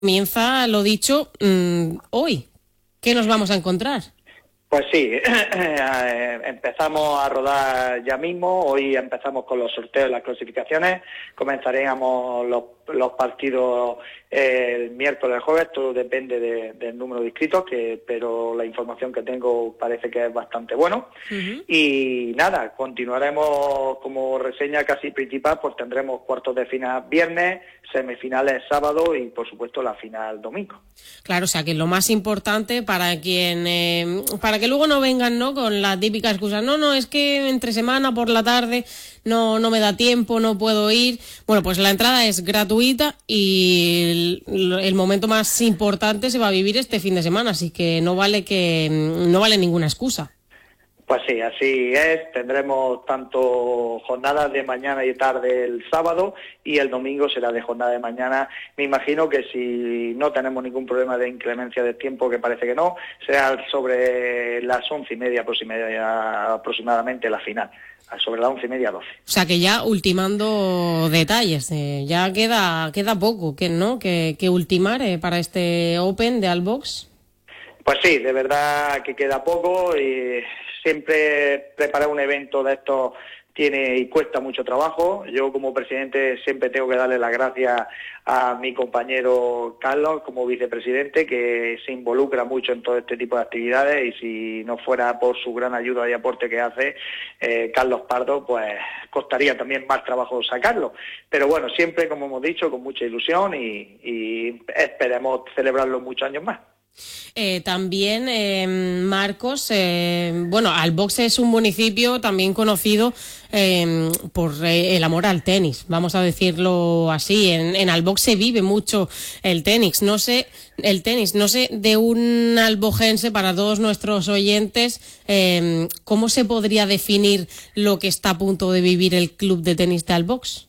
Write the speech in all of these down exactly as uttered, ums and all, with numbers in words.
Comienza, lo dicho, mmm, hoy. ¿Qué nos vamos a encontrar? Pues sí, empezamos a rodar ya mismo. Hoy empezamos con los sorteos y las clasificaciones. Comenzaríamos los, los partidos el miércoles, el jueves. Todo depende de, del número de inscritos, que, pero la información que tengo parece que es bastante bueno. Uh-huh. Y nada, continuaremos como reseña casi principal, pues tendremos cuartos de final viernes, semifinales sábado y por supuesto la final domingo. Claro, o sea que lo más importante para quien, eh, para que luego no vengan, ¿no?, con la típica excusa, no, no, es que entre semana por la tarde no, no me da tiempo, no puedo ir. Bueno, pues la entrada es gratuita y el, el momento más importante se va a vivir este fin de semana, así que no vale que no vale ninguna excusa. Pues sí, así es. Tendremos tanto jornadas de mañana y tarde el sábado y el domingo será de jornada de mañana. Me imagino que si no tenemos ningún problema de inclemencia de tiempo, que parece que no, será sobre las once y media aproximadamente la final. Sobre las once y media, doce. O sea que ya ultimando detalles, eh, ya queda queda poco, que no, que, que ultimar eh, para este Open de Altbox. Pues sí, de verdad que queda poco y siempre preparar un evento de estos tiene y cuesta mucho trabajo. Yo como presidente siempre tengo que darle las gracias a mi compañero Carlos como vicepresidente, que se involucra mucho en todo este tipo de actividades, y si no fuera por su gran ayuda y aporte que hace eh, Carlos Pardo, pues costaría también más trabajo sacarlo. Pero bueno, siempre, como hemos dicho, con mucha ilusión y, y esperemos celebrarlo muchos años más. Eh, también, eh, Marcos, eh, bueno, Altbox es un municipio también conocido eh, por eh, el amor al tenis, vamos a decirlo así. En, en Altbox se vive mucho el tenis. No sé, el tenis, no sé, de un albogense, para todos nuestros oyentes, eh, ¿cómo se podría definir lo que está a punto de vivir el club de tenis de Altbox?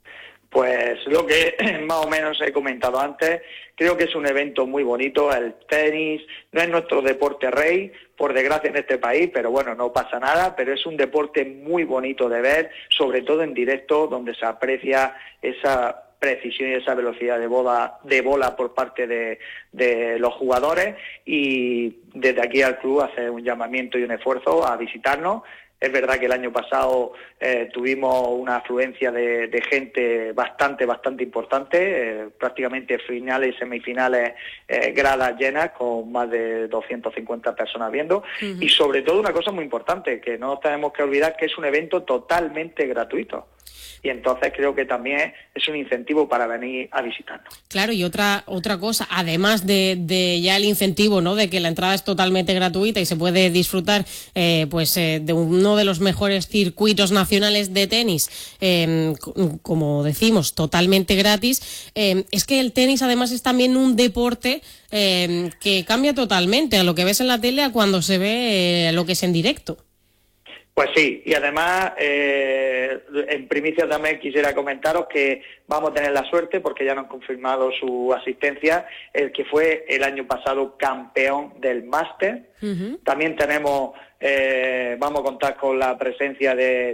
Pues lo que más o menos he comentado antes, creo que es un evento muy bonito. El tenis no es nuestro deporte rey, por desgracia, en este país, pero bueno, no pasa nada, pero es un deporte muy bonito de ver, sobre todo en directo, donde se aprecia esa precisión y esa velocidad de bola, de bola por parte de, de los jugadores, y desde aquí al club hacer un llamamiento y un esfuerzo a visitarnos. Es verdad que el año pasado eh, tuvimos una afluencia de, de gente bastante, bastante importante, eh, prácticamente finales y semifinales, eh, gradas llenas, con más de doscientas cincuenta personas viendo. Uh-huh. Y sobre todo una cosa muy importante, que no tenemos que olvidar, que es un evento totalmente gratuito. Y entonces creo que también es un incentivo para venir a visitarnos. Claro, y otra otra cosa, además de, de ya el incentivo, ¿no?, de que la entrada es totalmente gratuita y se puede disfrutar eh, pues eh, de uno de los mejores circuitos nacionales de tenis, eh, como decimos, totalmente gratis, eh, es que el tenis además es también un deporte eh, que cambia totalmente a lo que ves en la tele a cuando se ve eh, lo que es en directo. Pues sí, y además, eh, en primicia también quisiera comentaros que vamos a tener la suerte, porque ya nos han confirmado su asistencia, el que fue el año pasado campeón del máster. Uh-huh. También tenemos, eh, vamos a contar con la presencia del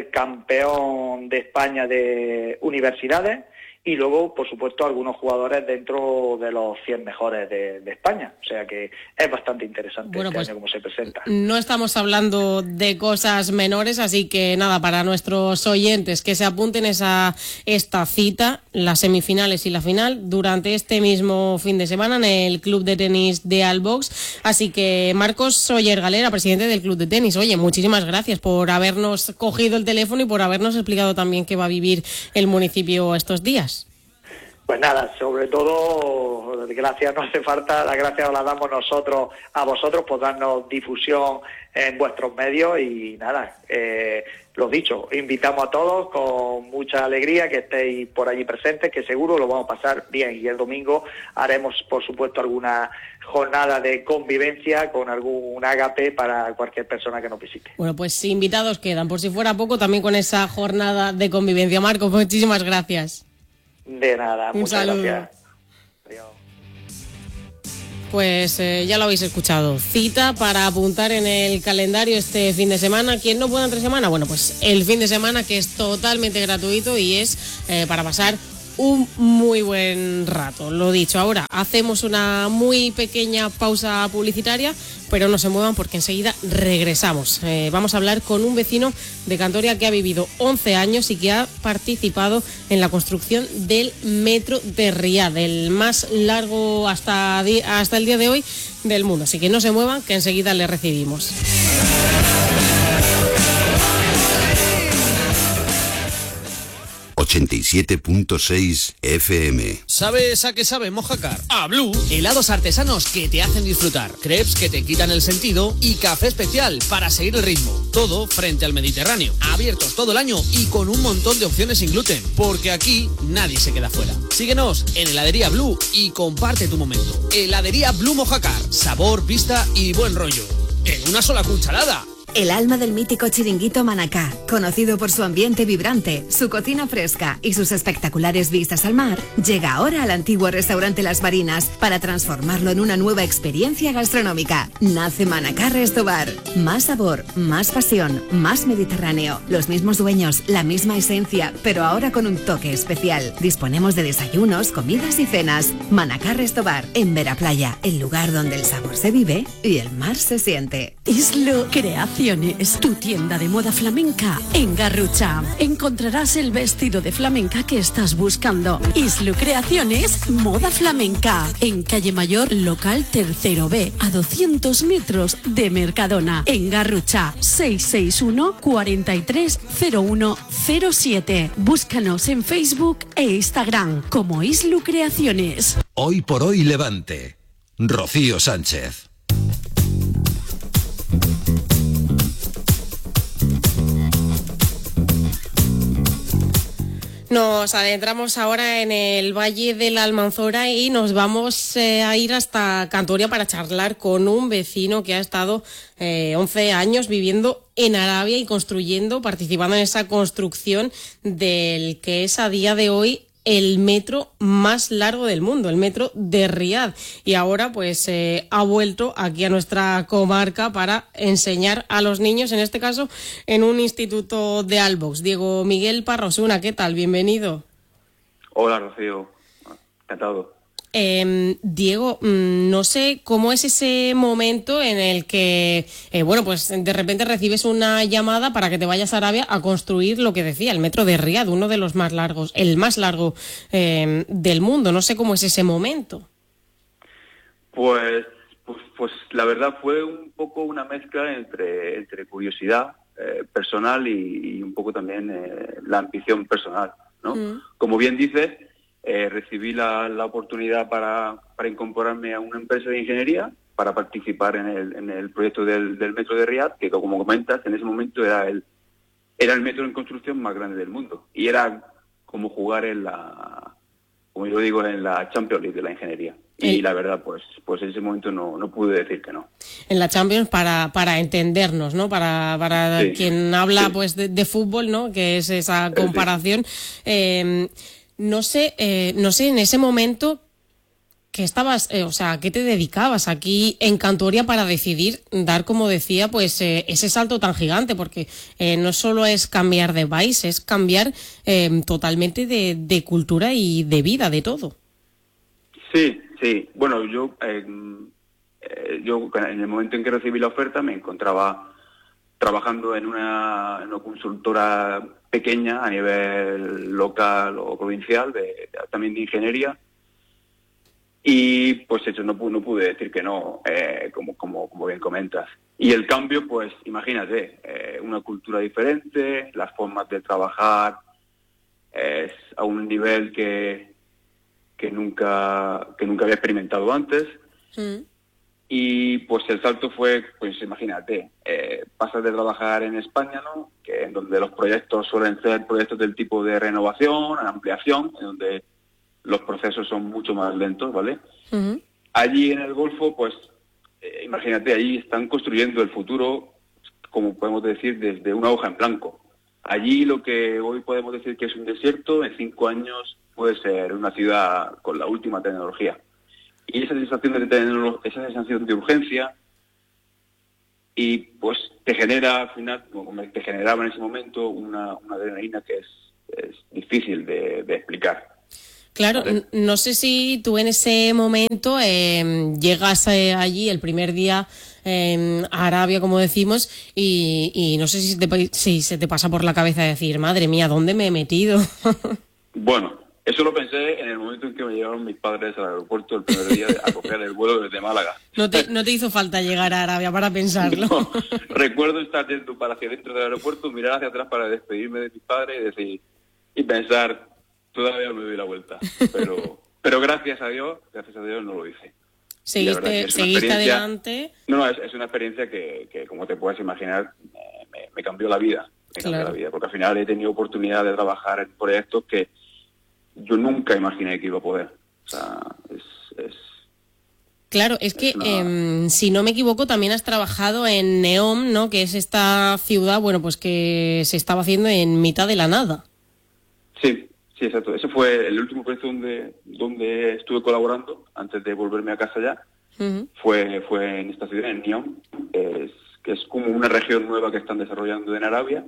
campeón de España de universidades, y luego, por supuesto, algunos jugadores dentro de los cien mejores de, de España. O sea que es bastante interesante, bueno, este pues, año como se presenta. No estamos hablando de cosas menores, así que nada, para nuestros oyentes que se apunten a esta cita, las semifinales y la final, durante este mismo fin de semana en el Club de Tenis de Altbox. Así que Marcos Soller Galera, presidente del Club de Tenis, oye, muchísimas gracias por habernos cogido el teléfono y por habernos explicado también qué va a vivir el municipio estos días. Pues nada, sobre todo, gracias no hace falta, las gracias las damos nosotros a vosotros por darnos difusión en vuestros medios, y nada, eh, lo dicho, invitamos a todos con mucha alegría que estéis por allí presentes, que seguro lo vamos a pasar bien, y el domingo haremos, por supuesto, alguna jornada de convivencia con algún ágape para cualquier persona que nos visite. Bueno, pues invitados quedan, por si fuera poco, también con esa jornada de convivencia. Marcos, muchísimas gracias. De nada, un muchas saludo. Gracias. Adiós. Pues eh, ya lo habéis escuchado, cita para apuntar en el calendario este fin de semana. ¿Quién no puede entre semana? Bueno, pues el fin de semana, que es totalmente gratuito y es eh, para pasar un muy buen rato. Lo dicho, ahora hacemos una muy pequeña pausa publicitaria, pero no se muevan porque enseguida regresamos. Eh, vamos a hablar con un vecino de Cantoria que ha vivido once años y que ha participado en la construcción del metro de Riad, el más largo hasta, hasta el día de hoy del mundo. Así que no se muevan, que enseguida le recibimos. ochenta y siete punto seis F M. ¿Sabes a qué sabe Mojácar? A Blue. Helados artesanos que te hacen disfrutar, crepes que te quitan el sentido y café especial para seguir el ritmo. Todo frente al Mediterráneo. Abiertos todo el año y con un montón de opciones sin gluten. Porque aquí nadie se queda fuera. Síguenos en Heladería Blue y comparte tu momento. Heladería Blue Mojácar. Sabor, vista y buen rollo. En una sola cucharada. El alma del mítico chiringuito Manacá, conocido por su ambiente vibrante, su cocina fresca y sus espectaculares vistas al mar, llega ahora al antiguo restaurante Las Marinas para transformarlo en una nueva experiencia gastronómica. Nace Manacá Resto Bar. Más sabor, más pasión, más mediterráneo. Los mismos dueños, la misma esencia, pero ahora con un toque especial. Disponemos de desayunos, comidas y cenas. Manacá Resto Bar, en Veraplaya, el lugar donde el sabor se vive y el mar se siente. Islo Creaciones, tu tienda de moda flamenca en Garrucha. Encontrarás el vestido de flamenca que estás buscando. Islo Creaciones, moda flamenca. En Calle Mayor, local tercero B, a doscientos metros de Mercadona. En Garrucha, seis seis uno, cuatro tres cero uno cero siete. Búscanos en Facebook e Instagram como Islo Creaciones. Hoy por hoy Levante. Rocío Sánchez. Nos adentramos ahora en el Valle de la Almanzora y nos vamos eh, a ir hasta Cantoria para charlar con un vecino que ha estado eh, once años viviendo en Arabia y construyendo, participando en esa construcción del que es a día de hoy el metro más largo del mundo, el metro de Riad. Y ahora pues eh, ha vuelto aquí a nuestra comarca para enseñar a los niños, en este caso en un instituto de Albox. Diego Miguel Parrosuna, ¿qué tal? Bienvenido. Hola, Rocío. Encantado. Eh, Diego, no sé cómo es ese momento en el que, eh, bueno, pues de repente recibes una llamada para que te vayas a Arabia a construir lo que decía, el metro de Riad, uno de los más largos, el más largo eh, del mundo. No sé cómo es ese momento. Pues, pues, pues la verdad fue un poco una mezcla entre, entre curiosidad eh, personal y, y un poco también eh, la ambición personal, ¿no? Mm. Como bien dices, Eh, recibí la, la oportunidad para, para incorporarme a una empresa de ingeniería para participar en el, en el proyecto del, del metro de Riad, que como comentas, en ese momento era el, era el metro en construcción más grande del mundo. Y era como jugar en la, como yo digo, en la Champions League de la ingeniería. Y el... la verdad, pues, pues en ese momento no, no pude decir que no. En la Champions para, para entendernos, ¿no? Para, para sí. quien habla sí. pues de, de fútbol, ¿no? Que es esa comparación. Sí. Eh, No sé, eh, no sé, en ese momento que estabas, eh, o sea, ¿qué te dedicabas aquí en Cantoria para decidir dar, como decía, pues eh, ese salto tan gigante? Porque eh, no solo es cambiar de país, es cambiar eh, totalmente de, de cultura y de vida, de todo. Sí, sí. Bueno, yo, eh, eh, yo en el momento en que recibí la oferta me encontraba trabajando en una, en una consultora pequeña a nivel local o provincial, de, de, también de ingeniería, y pues eso no, no pude decir que no, eh, como, como, como bien comentas. Y el cambio, pues imagínate, eh, una cultura diferente, las formas de trabajar es a un nivel que, que, nunca, que nunca había experimentado antes. Mm. Y pues el salto fue, pues imagínate, eh, pasas de trabajar en España, ¿no? Que en donde los proyectos suelen ser proyectos del tipo de renovación, ampliación, en donde los procesos son mucho más lentos, ¿vale? Uh-huh. Allí en el Golfo, pues eh, imagínate, allí están construyendo el futuro, como podemos decir, desde una hoja en blanco. Allí lo que hoy podemos decir que es un desierto, en cinco años puede ser una ciudad con la última tecnología. Y esa sensación de tener esa sensación de urgencia y pues te genera al final, como te generaba en ese momento, una, una adrenalina que es, es difícil de, de explicar. Claro, ¿vale? No sé si tú en ese momento eh, llegas eh, allí el primer día eh, a Arabia, como decimos, y, y no sé si, te, si se te pasa por la cabeza decir, madre mía, ¿dónde me he metido? Bueno, eso lo pensé en el momento en que me llevaron mis padres al aeropuerto el primer día a coger el vuelo desde Málaga. No te, no te hizo falta llegar a Arabia para pensarlo. No, recuerdo estar yendo para hacia dentro del aeropuerto, mirar hacia atrás para despedirme de mis padres y decir, y pensar, todavía me doy la vuelta. Pero, pero gracias a Dios, gracias a Dios no lo hice. Seguiste, seguiste adelante. No, no, es, es una experiencia que, que, como te puedes imaginar, me, me cambió la vida. Me cambió claro. la vida, porque al final he tenido oportunidad de trabajar en proyectos que yo nunca imaginé que iba a poder. O sea, es... es Claro, es, es que, una... eh, si no me equivoco, también has trabajado en Neom, ¿no? Que es esta ciudad, bueno, pues que se estaba haciendo en mitad de la nada. Sí, sí, exacto. Ese fue el último proyecto donde, donde estuve colaborando antes de volverme a casa ya. Uh-huh. Fue fue en esta ciudad, en Neom, es, que es como una región nueva que están desarrollando en Arabia.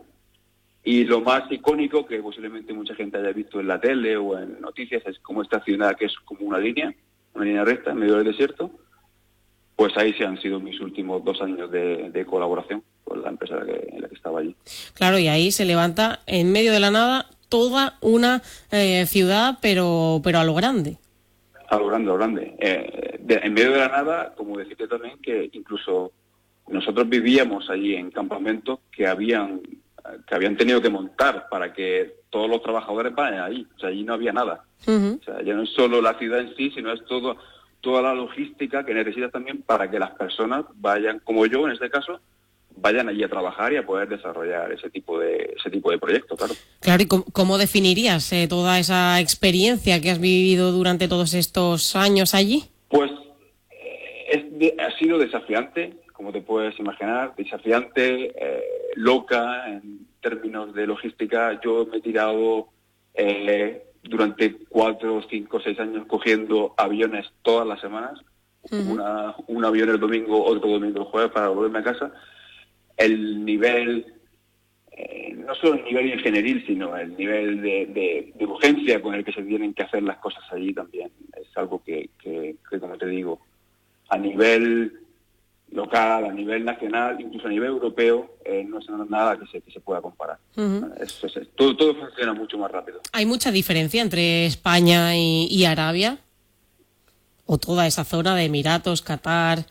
Y lo más icónico, que posiblemente mucha gente haya visto en la tele o en noticias, es como esta ciudad que es como una línea, una línea recta en medio del desierto. Pues ahí se han sido mis últimos dos años de, de colaboración con la empresa en la, que, en la que estaba allí. Claro, y ahí se levanta en medio de la nada toda una eh, ciudad, pero pero a lo grande. A lo grande, a lo grande. Eh, de, en medio de la nada, como decirte también que incluso nosotros vivíamos allí en campamentos que habían... que habían tenido que montar para que todos los trabajadores vayan ahí. O sea, allí no había nada. Uh-huh. O sea, ya no es solo la ciudad en sí, sino es todo toda la logística que necesitas también para que las personas vayan, como yo en este caso, vayan allí a trabajar y a poder desarrollar ese tipo de ese tipo de proyectos, claro. Claro, ¿y cómo, cómo definirías eh, toda esa experiencia que has vivido durante todos estos años allí? Pues eh, es de, ha sido desafiante, como te puedes imaginar, desafiante, eh, loca en términos de logística. Yo me he tirado eh, durante cuatro, cinco, seis años cogiendo aviones todas las semanas, uh-huh. Una, un avión el domingo, otro domingo el jueves para volverme a casa. El nivel, eh, no solo el nivel ingenieril, sino el nivel de, de, de urgencia con el que se tienen que hacer las cosas allí también es algo que, que, que como te digo, a nivel local, a nivel nacional, incluso a nivel europeo, eh, no es nada que se, que se pueda comparar. Uh-huh. es, es, es, todo, todo funciona mucho más rápido. ¿Hay mucha diferencia entre España y, y Arabia? ¿O toda esa zona de Emiratos, Qatar?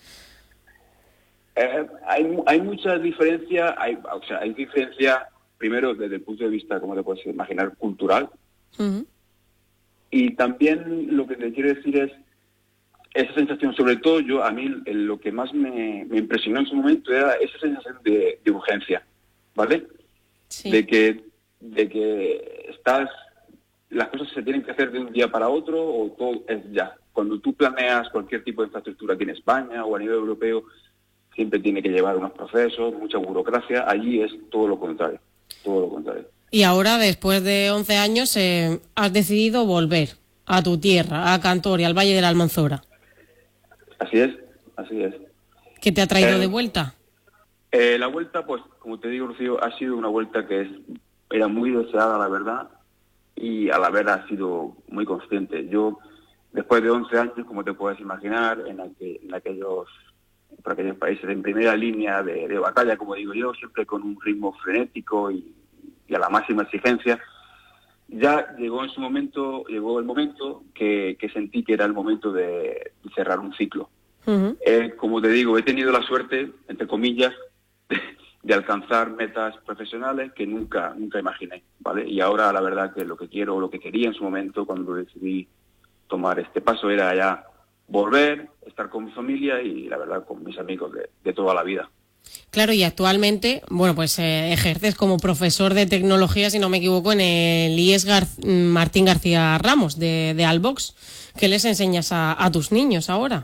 Eh, hay, hay mucha diferencia, hay, o sea, hay diferencia primero desde el punto de vista, como te puedes imaginar, cultural. Uh-huh. Y también lo que te quiero decir es esa sensación, sobre todo yo, a mí lo que más me, me impresionó en su momento era esa sensación de, de urgencia, ¿vale? Sí. De que de que estás, las cosas se tienen que hacer de un día para otro o todo es ya. Cuando tú planeas cualquier tipo de infraestructura aquí en España o a nivel europeo, siempre tiene que llevar unos procesos, mucha burocracia. Allí es todo lo contrario, todo lo contrario. Y ahora, después de once años, eh, has decidido volver a tu tierra, a Cantoria, al Valle de la Almanzora. Así es, así es. ¿Qué te ha traído eh, de vuelta? Eh, la vuelta, pues, como te digo, Rocío, ha sido una vuelta que es, era muy deseada, la verdad, y a la vez ha sido muy consciente. Yo, después de once años, como te puedes imaginar, en, aquel, en aquellos por aquellos países en primera línea de, de batalla, como digo yo, siempre con un ritmo frenético y, y a la máxima exigencia, ya llegó en su momento, llegó el momento que, que sentí que era el momento de, de cerrar un ciclo. Uh-huh. Eh, como te digo, he tenido la suerte, entre comillas, de, de alcanzar metas profesionales que nunca nunca imaginé, ¿vale? Y ahora la verdad que lo que quiero, lo que quería en su momento cuando decidí tomar este paso era ya volver, estar con mi familia y la verdad con mis amigos de, de toda la vida. Claro, y actualmente, bueno, pues eh, ejerces como profesor de tecnología, si no me equivoco, en el I E S Gar- Martín García Ramos de, de Albox. ¿Qué les enseñas a, a tus niños ahora?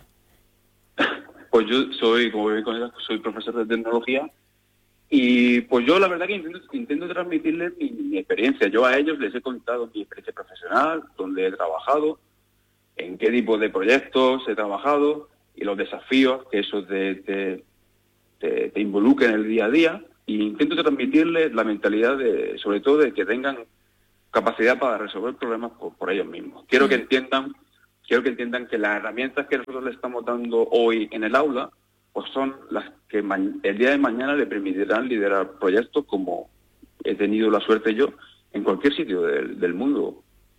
Pues yo soy, como ven con ellas, soy profesor de tecnología y pues yo la verdad que intento, intento transmitirles mi, mi experiencia. Yo a ellos les he contado mi experiencia profesional, donde he trabajado, en qué tipo de proyectos he trabajado y los desafíos que eso te, te, te, te involucra en el día a día. Y intento transmitirles la mentalidad, de, sobre todo, de que tengan capacidad para resolver problemas por, por ellos mismos. Quiero que entiendan, quiero que entiendan que las herramientas que nosotros les estamos dando hoy en el aula, pues son las que el día de mañana le permitirán liderar proyectos como he tenido la suerte yo en cualquier sitio del, del mundo.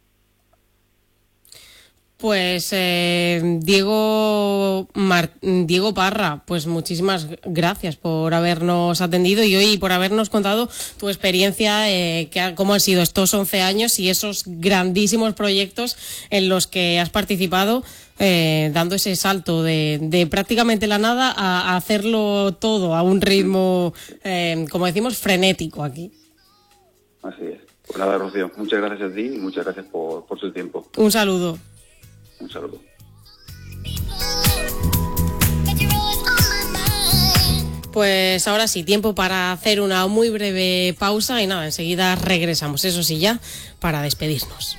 Pues eh, Diego Mar- Diego Parra, pues muchísimas gracias por habernos atendido y hoy por habernos contado tu experiencia, eh, que, cómo han sido estos once años y esos grandísimos proyectos en los que has participado, eh, dando ese salto de, de prácticamente la nada a, a hacerlo todo a un ritmo, eh, como decimos, frenético aquí. Así es. Pues nada, Rocío, muchas gracias a ti y muchas gracias por, por tu tiempo. Un saludo. Un saludo. Pues ahora sí, tiempo para hacer una muy breve pausa y nada, enseguida regresamos, eso sí ya, para despedirnos.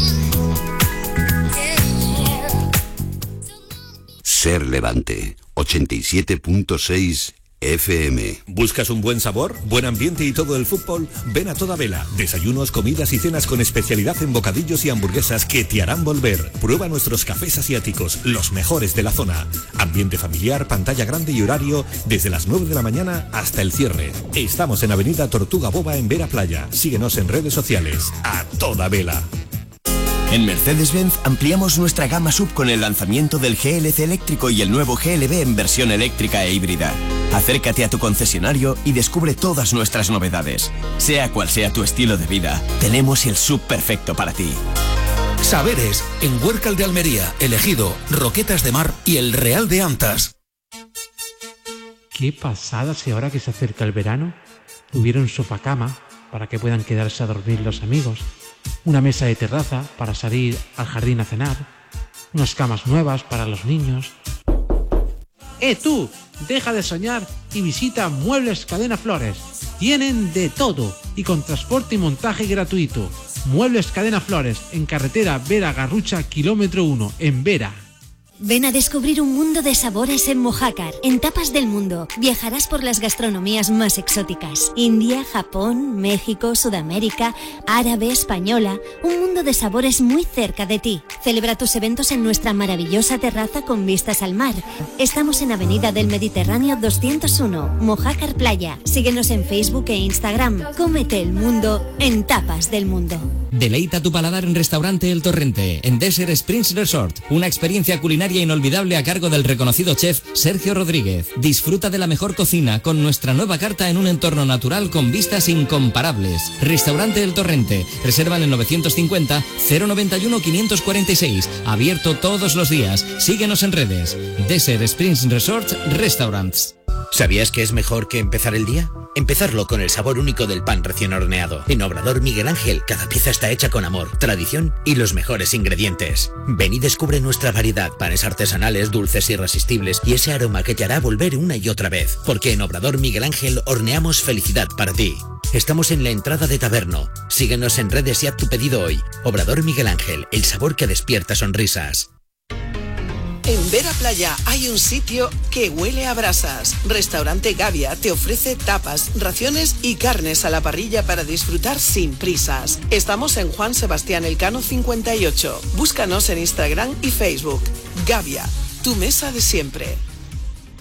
Ser Levante, ochenta y siete punto seis F M. ¿Buscas un buen sabor, buen ambiente y todo el fútbol? Ven a Toda Vela. Desayunos, comidas y cenas con especialidad en bocadillos y hamburguesas que te harán volver. Prueba nuestros cafés asiáticos, los mejores de la zona. Ambiente familiar, pantalla grande y horario desde las nueve de la mañana hasta el cierre. Estamos en Avenida Tortuga Boba en Vera Playa. Síguenos en redes sociales. A Toda Vela. En Mercedes-Benz ampliamos nuestra gama sub con el lanzamiento del G L C eléctrico y el nuevo G L B en versión eléctrica e híbrida. Acércate a tu concesionario y descubre todas nuestras novedades. Sea cual sea tu estilo de vida, tenemos el sub perfecto para ti. Saberes, en Huércal de Almería, Elegido, Roquetas de Mar y el Real de Antas. Qué pasada si ahora que se acerca el verano hubiera un sofá-cama para que puedan quedarse a dormir los amigos, una mesa de terraza para salir al jardín a cenar, unas camas nuevas para los niños. ¡Eh tú! Deja de soñar y visita Muebles Cadena Flores. Tienen de todo y con transporte y montaje gratuito. Muebles Cadena Flores, en carretera Vera-Garrucha, kilómetro uno, en Vera. Ven a descubrir un mundo de sabores en Mojácar. En Tapas del Mundo viajarás por las gastronomías más exóticas. India, Japón, México, Sudamérica, árabe, española. Un mundo de sabores muy cerca de ti. Celebra tus eventos en nuestra maravillosa terraza con vistas al mar. Estamos en Avenida del Mediterráneo doscientos uno, Mojácar Playa. Síguenos en Facebook e Instagram. Cómete el mundo en Tapas del Mundo. Deleita tu paladar en Restaurante El Torrente, en Desert Springs Resort. Una experiencia culinaria inolvidable a cargo del reconocido chef Sergio Rodríguez. Disfruta de la mejor cocina con nuestra nueva carta en un entorno natural con vistas incomparables. Restaurante El Torrente. Reserva en el novecientos cincuenta, cero noventa y uno, quinientos cuarenta y seis. Abierto todos los días. Síguenos en redes. Desert Springs Resort Restaurants. ¿Sabías que es mejor que empezar el día? Empezarlo con el sabor único del pan recién horneado. En Obrador Miguel Ángel, cada pieza está hecha con amor, tradición y los mejores ingredientes. Ven y descubre nuestra variedad, panes artesanales, dulces irresistibles y ese aroma que te hará volver una y otra vez. Porque en Obrador Miguel Ángel horneamos felicidad para ti. Estamos en la entrada de Taberno. Síguenos en redes y haz tu pedido hoy. Obrador Miguel Ángel, el sabor que despierta sonrisas. En Vera Playa hay un sitio que huele a brasas. Restaurante Gavia te ofrece tapas, raciones y carnes a la parrilla para disfrutar sin prisas. Estamos en Juan Sebastián Elcano cincuenta y ocho. Búscanos en Instagram y Facebook. Gavia, tu mesa de siempre.